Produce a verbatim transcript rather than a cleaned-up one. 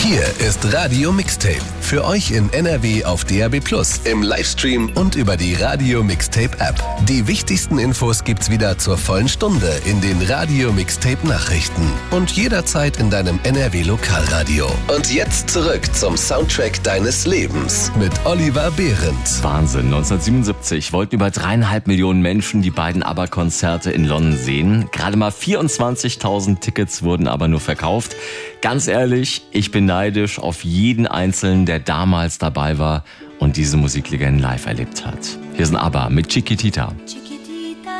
Hier ist Radio Mixtape. Für euch in N R W auf D A B plus, im Livestream und über die Radio Mixtape App. Die wichtigsten Infos gibt's wieder zur vollen Stunde in den Radio Mixtape Nachrichten und jederzeit in deinem N R W Lokalradio. Und jetzt zurück zum Soundtrack deines Lebens mit Oliver Behrendt. Wahnsinn, neunzehnhundertsiebenundsiebzig wollten über dreieinhalb Millionen Menschen die beiden ABBA-Konzerte in London sehen. Gerade mal vierundzwanzigtausend Tickets wurden aber nur verkauft. Ganz ehrlich, ich bin neidisch auf jeden Einzelnen, der damals dabei war und diese Musiklegenden live erlebt hat. Hier sind ABBA mit Chiquitita.